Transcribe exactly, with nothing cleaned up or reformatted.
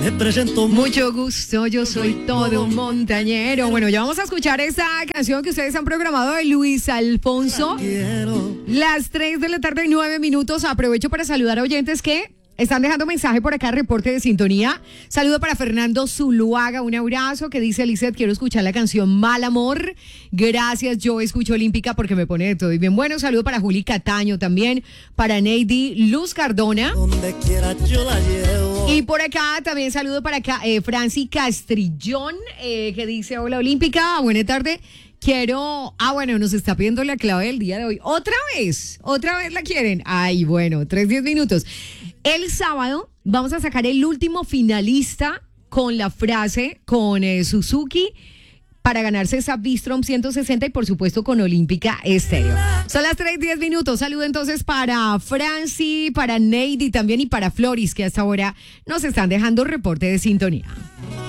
Me presento mucho gusto, yo soy todo un montañero. Bueno, ya vamos a escuchar esa canción que ustedes han programado de Luis Alfonso. Las tres de la tarde y nueve minutos. Aprovecho para saludar a oyentes que están dejando mensaje por acá, reporte de sintonía. Saludo para Fernando Zuluaga, un abrazo, que dice: Lizeth, quiero escuchar la canción Mal Amor. Gracias, yo escucho Olímpica porque me pone de todo y bien bueno. Saludo para Juli Cataño también, para Neidy Luz Cardona. Donde quiera yo la llevo. Y por acá también saludo para acá, eh, Franci Castrillón, eh, que dice: hola Olímpica, buena tarde. Quiero, ah bueno, nos está pidiendo la clave del día de hoy. ¿Otra vez? ¿Otra vez la quieren? Ay, bueno, tres, diez minutos. El sábado vamos a sacar el último finalista con la frase, con eh, Suzuki, para ganarse esa Bistrom ciento sesenta y por supuesto con Olímpica Estéreo. Son las tres, diez minutos. Saludo entonces para Franci, para Neidy también y para Floris, que hasta ahora nos están dejando reporte de sintonía.